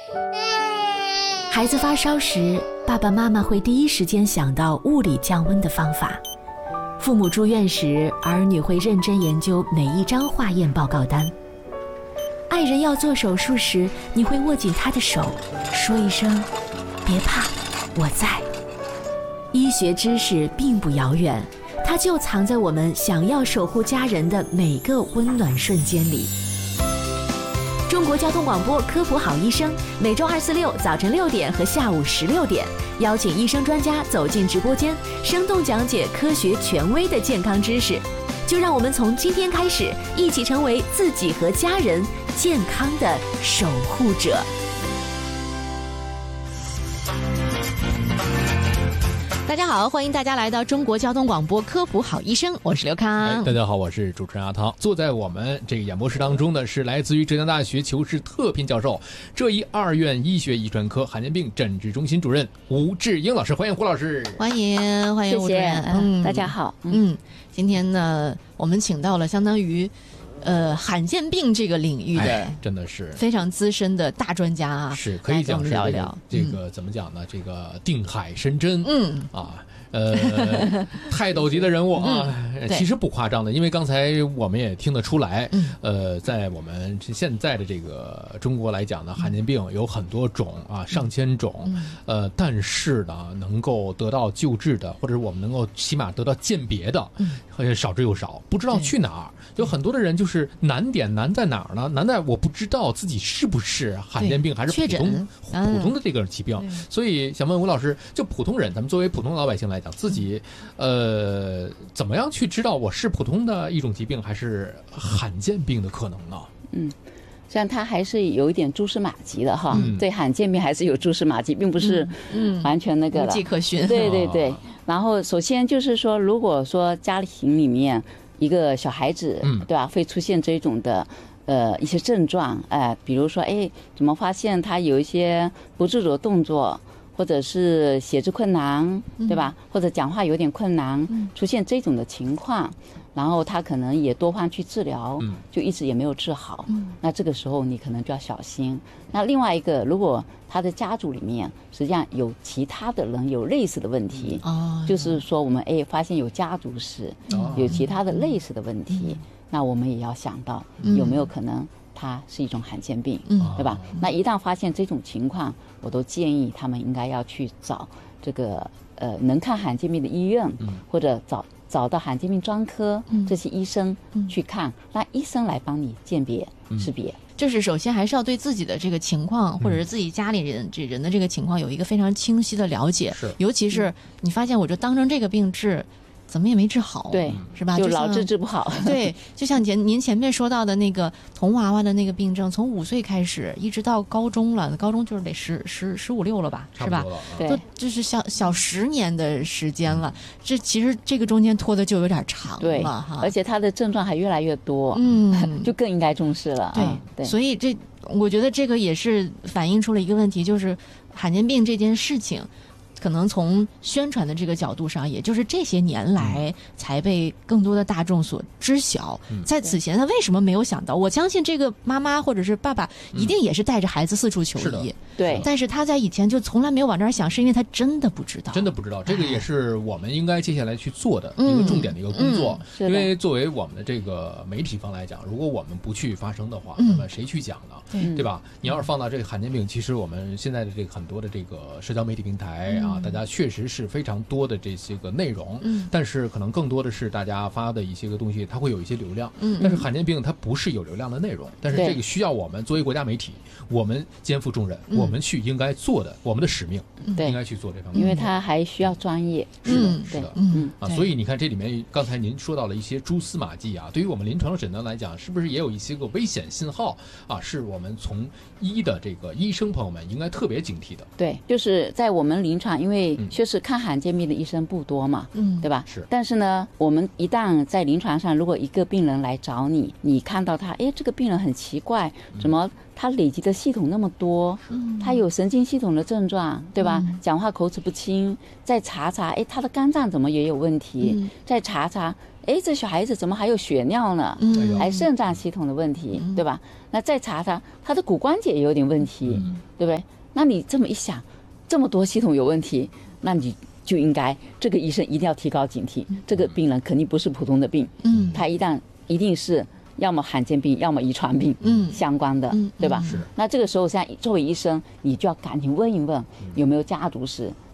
孩子发烧时，爸爸妈妈会第一时间想到物理降温的方法。父母住院时，儿女会认真研究每一张化验报告单。爱人要做手术时，你会握紧他的手，说一声“别怕，我在”。医学知识并不遥远，它就藏在我们想要守护家人的每个温暖瞬间里。中国交通广播科普好医生，每周2、4、6早晨6点和下午16点，邀请医生专家走进直播间，生动讲解科学权威的健康知识。就让我们从今天开始，一起成为自己和家人健康的守护者。大家好，欢迎大家来到中国交通广播科普好医生，我是刘康。 大家好，我是主持人阿汤。坐在我们这个演播室当中的是来自于浙江大学求是特聘教授、浙医二院医学遗传科罕见病诊治中心主任吴志英老师，欢迎胡老师。 欢迎吴主任。 大家好。 今天呢，我们请到了相当于罕见病这个领域的， 真的是非常资深的大专家啊， 是可以讲是聊一聊这个怎么讲呢？这个定海神针，泰斗级的人物啊，其实不夸张的，因为刚才我们也听得出来，在我们现在的这个中国来讲呢，罕见病有很多种啊，上千种，但是呢，能够得到救治的，或者我们能够起码得到鉴别的，少之又少，不知道去哪儿。有很多的人就是难点难在哪儿呢？难在我不知道自己是不是罕见病还是普通的这个疾病。所以想问吴老师，就普通人，咱们作为普通老百姓来讲，自己怎么样去知道我是普通的一种疾病还是罕见病的可能呢？ 虽然它还是有一点蛛丝马迹的哈，对罕见病还是有蛛丝马迹，并不是完全那个了， 无迹可寻。 对。然后首先就是说，如果说家庭里面一个小孩子，对吧，会出现这种的一些症状，比如说怎么发现他有一些不自主的动作，或者是写字困难，对吧？或者讲话有点困难，出现这种的情况，然后他可能也多方去治疗，就一直也没有治好，那这个时候你可能就要小心。那另外一个，如果他的家族里面实际上有其他的人有类似的问题，就是说我们发现有家族史，有其他的类似的问题，那我们也要想到有没有可能它是一种罕见病，对吧？那一旦发现这种情况，我都建议他们应该要去找这个能看罕见病的医院，或者找到罕见病专科这些医生去看，让医生来帮你鉴别识别。 就是首先还是要对自己的这个情况，或者是自己家里人的这个情况有一个非常清晰的了解，尤其是你发现我就当成这个病治，怎么也没治好， 对， 是吧？ 就老治不好。 对，就像您前面说到的那个童娃娃的那个病症，从5岁开始，一直到高中了，高中就是得15、16了吧，是吧？ 对， 就是小10年的时间了。这其实这个中间拖的就有点长了哈， 而且他的症状还越来越多，就更应该重视了。 对，所以我觉得这个也是反映出了一个问题，就是罕见病这件事情。可能从宣传的这个角度上，也就是这些年来才被更多的大众所知晓。在此前他为什么没有想到？我相信这个妈妈或者是爸爸一定也是带着孩子四处求医， 对。 但是他在以前就从来没有往这儿想，是因为他真的不知道。 这个也是我们应该接下来去做的一个重点的一个工作。因为作为我们的这个媒体方来讲，如果我们不去发声的话，那么谁去讲呢？对吧？你要是放到这个罕见病，其实我们现在的这个很多的这个社交媒体平台大家确实是非常多的这些个内容，但是可能更多的是大家发的一些个东西，它会有一些流量，但是罕见病它不是有流量的内容，但是这个需要我们作为国家媒体，我们肩负重任，我们去应该做的，我们的使命，应该去做这方面， 因为它还需要专业， 是的，所以你看这里面刚才您说到了一些蛛丝马迹对于我们临床诊断来讲，是不是也有一些个危险信号是我们从医的这个医生朋友们应该特别警惕的？ 对，就是在我们临床，因为确实看罕见病的医生不多嘛，对吧？ 是。 但是呢，我们一旦在临床上，如果一个病人来找你，你看到他，这个病人很奇怪，怎么他累积的系统那么多？他有神经系统的症状，对吧？讲话口齿不清，再查查，他的肝脏怎么也有问题？再查查， 哎，这小孩子怎么还有血尿呢？还肾脏系统的问题，对吧？那再查他的骨关节也有点问题，对不对？那你这么一想，这么多系统有问题，那你就应该这个医生一定要提高警惕，这个病人肯定不是普通的病，他一定是要么罕见病，要么遗传病相关的，对吧？那这个时候，像作为医生，你就要赶紧问一问有没有家族史。